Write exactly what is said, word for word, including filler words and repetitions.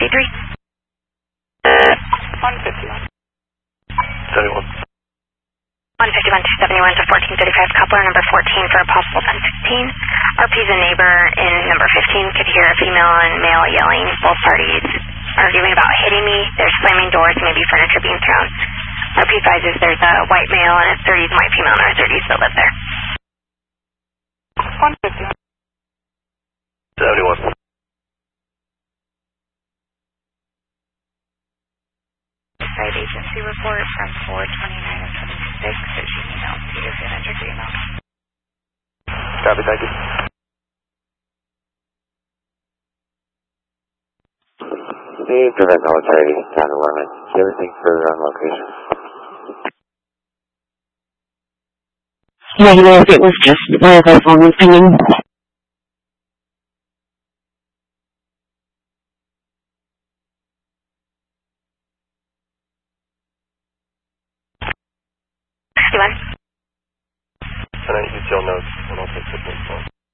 fifty-three. one fifty-one. seventy-one. one fifty-one to seventy-one to fourteen thirty-five, coupler number fourteen for a possible ten sixteen. R P's a neighbor in number fifteen could hear a female and male yelling. Both parties arguing about hitting me. There's slamming doors, maybe furniture being thrown. R P advises there's a white male and a thirties and white female in their thirties that live there. one fifty-one. seventy-one. Site agency report from four twenty-nine and twenty-six. There's your email. Peter, if you enter your email. Copy, thank you. Hey, Prevent Military, Town of Lorman. Do you have anything further on location? Negative, it was just one of those moments pinging. sixty-one. And I detail notes